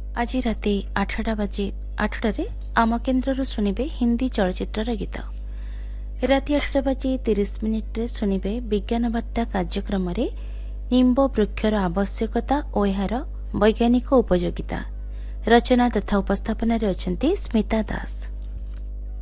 आज राति 8टा बाजी 8टारे आम केन्द्र शुणिबे हिंदी चलचित्र गीत। राति 8टा बाजी 30 मिनिट्रे शुणिबे विज्ञान वार्ता कार्यक्रम निम्ब वृक्षर आवश्यकता और यार वैज्ञानिक उपयोगिता। रचना तथा उपस्थापन स्मिता दास।